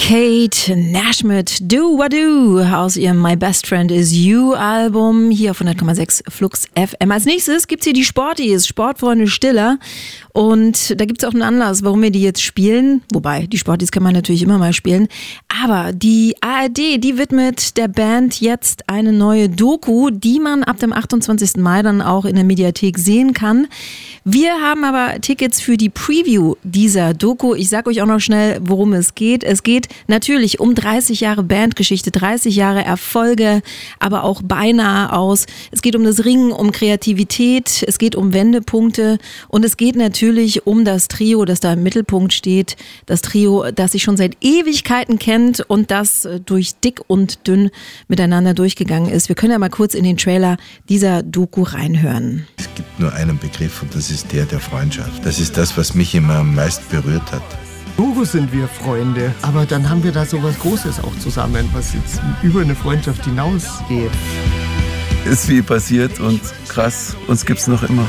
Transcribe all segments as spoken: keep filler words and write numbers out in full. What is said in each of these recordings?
Kate Nash mit Do What Do aus ihrem My Best Friend Is You Album hier auf hundert Komma sechs Flux F M. Als nächstes gibt's hier die Sporties, Sportfreunde Stiller. Und da gibt's auch einen Anlass, warum wir die jetzt spielen. Wobei, die Sporties kann man natürlich immer mal spielen. Aber die A R D, die widmet der Band jetzt eine neue Doku, die man ab dem achtundzwanzigsten Mai dann auch in der Mediathek sehen kann. Wir haben aber Tickets für die Preview dieser Doku. Ich sag euch auch noch schnell, worum es geht. Es geht natürlich um dreißig Jahre Bandgeschichte, dreißig Jahre Erfolge, aber auch beinahe aus. Es geht um das Ringen, um Kreativität, es geht um Wendepunkte und es geht natürlich um das Trio, das da im Mittelpunkt steht. Das Trio, das sich schon seit Ewigkeiten kennt und das durch dick und dünn miteinander durchgegangen ist. Wir können ja mal kurz in den Trailer dieser Doku reinhören. Es gibt nur einen Begriff und das ist der der Freundschaft. Das ist das, was mich immer am meisten berührt hat. Logo sind wir Freunde, aber dann haben wir da so was Großes auch zusammen, was jetzt über eine Freundschaft hinausgeht. Ist viel passiert und krass, uns gibt's noch immer.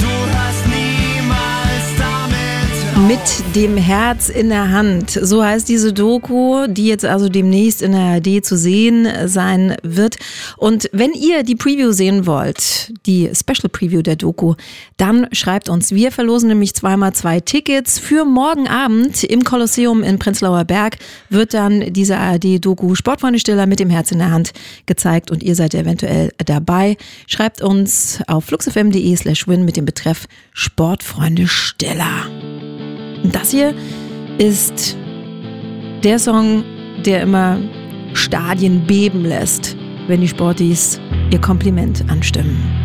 Mit dem Herz in der Hand. So heißt diese Doku, die jetzt also demnächst in der A R D zu sehen sein wird. Und wenn ihr die Preview sehen wollt, die Special Preview der Doku, dann schreibt uns. Wir verlosen nämlich zweimal zwei Tickets. Für morgen Abend im Kolosseum in Prenzlauer Berg wird dann diese A R D-Doku Sportfreunde Stiller mit dem Herz in der Hand gezeigt und ihr seid eventuell dabei. Schreibt uns auf fluxfm.de slash win mit dem Betreff Sportfreunde Stiller. Und das hier ist der Song, der immer Stadien beben lässt, wenn die Sporties ihr Kompliment anstimmen.